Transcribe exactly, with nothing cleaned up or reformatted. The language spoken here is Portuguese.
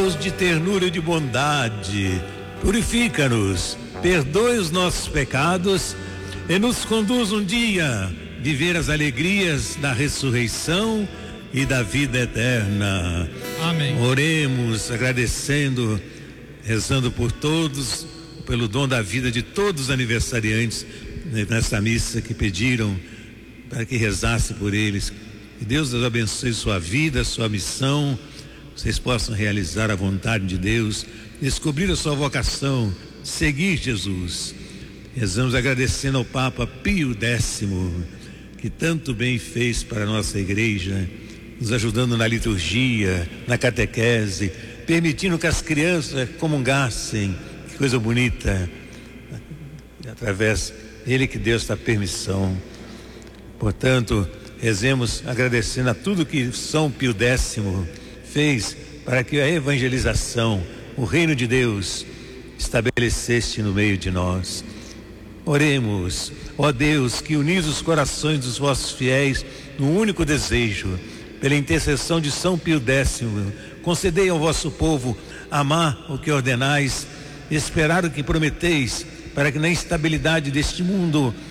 Deus de ternura e de bondade, purifica-nos, perdoe os nossos pecados e nos conduz um dia a viver as alegrias da ressurreição e da vida eterna. Amém. Oremos agradecendo, rezando por todos, pelo dom da vida de todos os aniversariantes nesta missa que pediram para que rezasse por eles. Que Deus os abençoe sua vida, sua missão, vocês possam realizar a vontade de Deus, descobrir a sua vocação, seguir Jesus. Rezamos agradecendo ao Papa Pio Décimo, que tanto bem fez para a nossa igreja, nos ajudando na liturgia, na catequese, permitindo que as crianças comungassem. Que coisa bonita, através dele que Deus dá permissão. Portanto, rezemos agradecendo a tudo que São Pio Décimo fez para que a evangelização, o reino de Deus, estabelecesse no meio de nós. Oremos, ó Deus, que unis os corações dos vossos fiéis num único desejo, pela intercessão de São Pio Décimo, concedei ao vosso povo amar o que ordenais, esperar o que prometeis, para que na instabilidade deste mundo